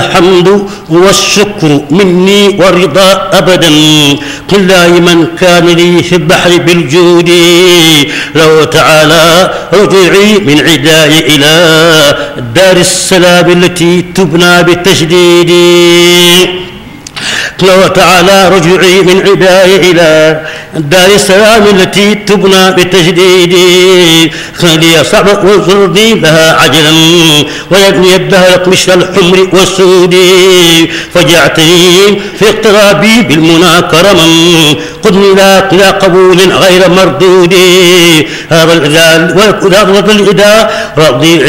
الحمد والشكر مني ورضا أبدا كل من كان لي في البحر بالجود لو تعالى رجوعي من عداي إلى دار السلام التي تبنى بالتجديد لو تعالى رجوعي من عداي إلى دار السلام التي تبنى بالتجديد خلي صعب وانصرني لها عجلا ويبني الدهر مثل الحمر والسود فجعتني في اقترابي بالمنى كرما قدني إلى قبول غير مردود هذا الإذا رضي